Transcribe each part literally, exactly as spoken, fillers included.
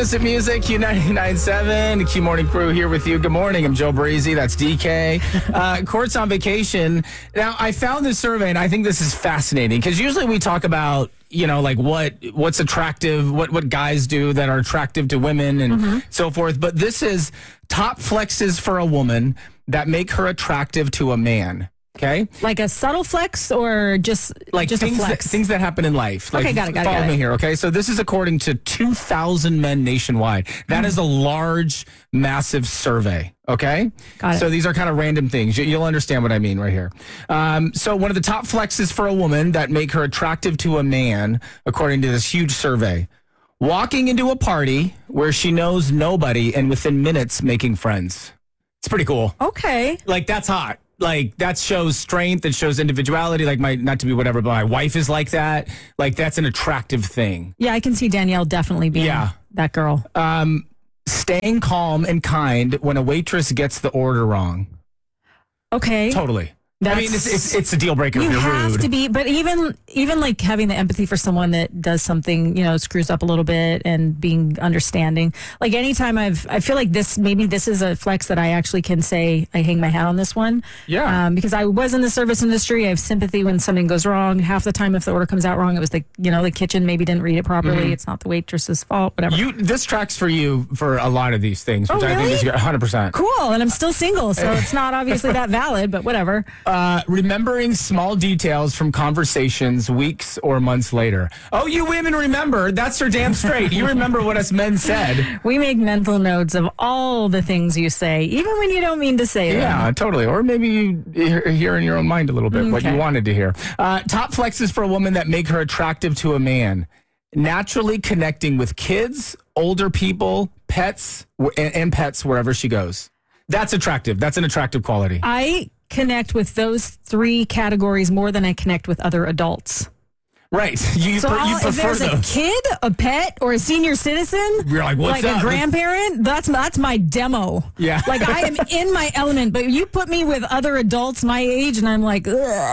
Innocent Music, Q ninety-nine point seven, the Q Morning Crew here with you. Good morning. I'm Joe Breezy. That's D K. Uh, Court's on vacation. Now, I found this survey, and I think this is fascinating because usually we talk about, you know, like what what's attractive, what, what guys do that are attractive to women and mm-hmm. so forth. But this is top flexes for a woman that make her attractive to a man. Okay. Like a subtle flex or just like just things a flex? That, things that happen in life. Like, okay, got it, got it. Follow got me it. here, okay? So this is according to two thousand men nationwide. That mm. is a large, massive survey, okay? Got it. So these are kind of random things. You, you'll understand what I mean right here. Um, so one of the top flexes for a woman that make her attractive to a man, according to this huge survey, walking into a party where she knows nobody and within minutes making friends. It's pretty cool. Okay. Like, that's hot. Like, that shows strength. It shows individuality. Like, my, not to be whatever, but my wife is like that. Like, that's an attractive thing. Yeah, I can see Danielle definitely being yeah. that girl. Um, staying calm and kind when a waitress gets the order wrong. Okay. Totally. That's, I mean, it's, it's it's a deal breaker you if you're have rude. to be, but even even like having the empathy for someone that does something, you know, screws up a little bit and being understanding. Like anytime I've, I feel like this, maybe this is a flex that I actually can say I hang my hat on this one. Yeah. Um, because I was in the service industry. I have sympathy when something goes wrong. Half the time, if the order comes out wrong, it was the, you know, the kitchen maybe didn't read it properly. Mm-hmm. It's not the waitress's fault, whatever. You This tracks for you for a lot of these things, which oh, I really? think is one hundred percent. Cool. And I'm still single, so it's not obviously that valid, but whatever. Uh, remember Remembering small details from conversations weeks or months later. Oh, you women remember. That's for damn straight. You remember what us men said. We make mental notes of all the things you say, even when you don't mean to say them. Yeah, totally. Or maybe you hear, hear in your own mind a little bit okay. what you wanted to hear. Uh, top flexes for a woman that make her attractive to a man. Naturally connecting with kids, older people, pets, and, and pets wherever she goes. That's attractive. That's an attractive quality. I connect with those three categories more than I connect with other adults. Right. You, so per, you if prefer there's those. a kid, a pet, or a senior citizen, you're like, what's like up? a grandparent, that's that's my demo. Yeah. Like I am in my element, but you put me with other adults my age and I'm like,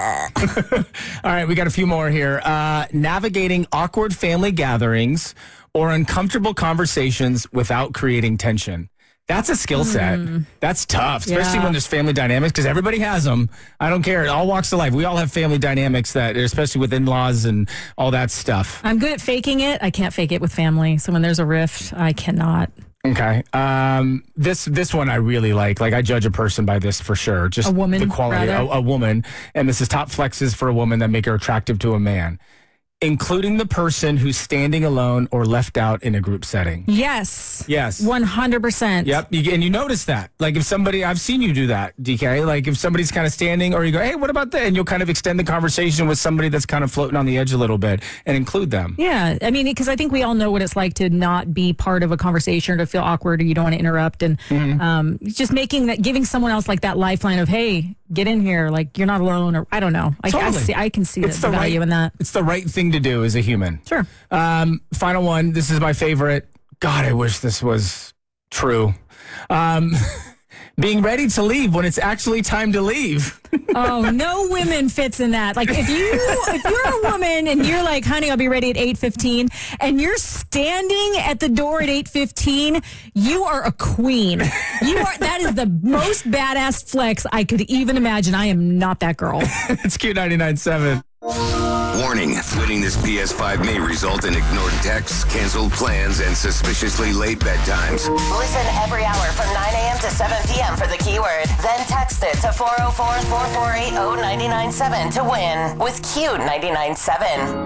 ugh. All right, we got a few more here. Uh, navigating awkward family gatherings or uncomfortable conversations without creating tension. That's a skill set. Mm. That's tough, especially yeah. when there's family dynamics, because everybody has them. I don't care. All walks of life. We all have family dynamics that, especially with in-laws and all that stuff. I'm good at faking it. I can't fake it with family. So when there's a rift, I cannot. Okay. Um, this this one I really like. Like, I judge a person by this for sure. Just a woman, the quality. A, a woman. And this is top flexes for a woman that make her attractive to a man. Including the person who's standing alone or left out in a group setting. Yes. Yes. one hundred percent. Yep. You, and you notice that. Like, if somebody, I've seen you do that, D K. Like, if somebody's kind of standing or you go, hey, what about that? And you'll kind of extend the conversation with somebody that's kind of floating on the edge a little bit and include them. Yeah. I mean, because I think we all know what it's like to not be part of a conversation or to feel awkward or you don't want to interrupt. And mm-hmm. um, just making that, giving someone else like that lifeline of, hey, get in here. Like, you're not alone. Or I don't know. I, totally. I, see, I can see the, the value right, in that. It's the right thing to do as a human. Sure. Um, final one. This is my favorite. God, I wish this was true. Um, being ready to leave when it's actually time to leave. Oh, no women fits in that. Like, if you if you're a woman and you're like, honey, I'll be ready at eight fifteen, and you're standing at the door at eight fifteen, you are a queen. You are. That is the most badass flex I could even imagine. I am not that girl. It's Q ninety-nine point seven. Warning, winning this P S five may result in ignored texts, canceled plans, and suspiciously late bedtimes. Listen every hour from nine a.m. to seven p.m. for the keyword. Then text it to four oh four, four four eight, oh nine nine seven to win with Q ninety-nine point seven.